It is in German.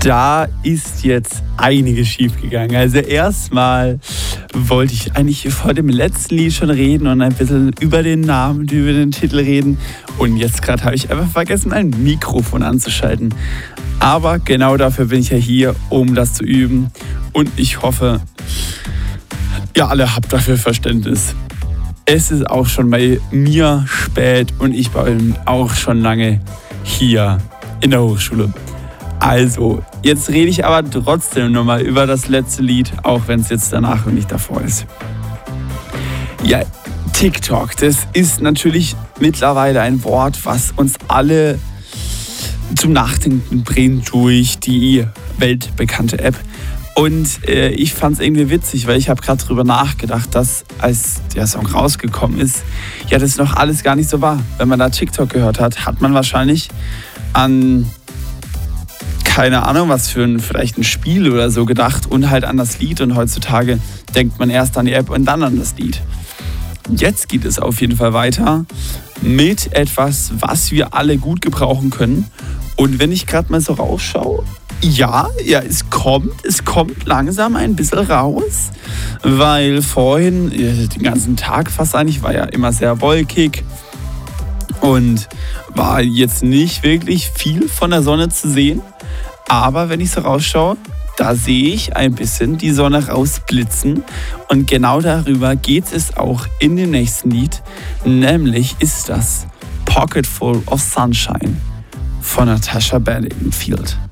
Da ist jetzt einiges schiefgegangen. Also erstmal wollte ich eigentlich vor dem letzten Lied schon reden und ein bisschen über den Namen und über den Titel reden. Und jetzt gerade habe ich einfach vergessen, ein Mikrofon anzuschalten. Aber genau dafür bin ich ja hier, um das zu üben. Und ich hoffe, ihr alle habt dafür Verständnis. Es ist auch schon bei mir spät und ich bin auch schon lange hier in der Hochschule. Also, jetzt rede ich aber trotzdem nochmal über das letzte Lied, auch wenn es jetzt danach und nicht davor ist. Ja, TikTok, das ist natürlich mittlerweile ein Wort, was uns alle zum Nachdenken bringt durch die weltbekannte App. Und ich fand es irgendwie witzig, weil ich habe gerade drüber nachgedacht, dass als der Song rausgekommen ist, ja, das noch alles gar nicht so war. Wenn man da TikTok gehört hat, hat man wahrscheinlich an keine Ahnung, was für vielleicht ein Spiel oder so gedacht und halt an das Lied. Und heutzutage denkt man erst an die App und dann an das Lied. Jetzt geht es auf jeden Fall weiter mit etwas, was wir alle gut gebrauchen können. Und wenn ich gerade mal so rausschaue, ja, es kommt langsam ein bisschen raus, weil vorhin, den ganzen Tag fast eigentlich, war ja immer sehr wolkig und war jetzt nicht wirklich viel von der Sonne zu sehen. Aber wenn ich so rausschaue, da sehe ich ein bisschen die Sonne rausblitzen. Und genau darüber geht es auch in dem nächsten Lied. Nämlich ist das Pocket Full of Sunshine von Natasha Bedingfield.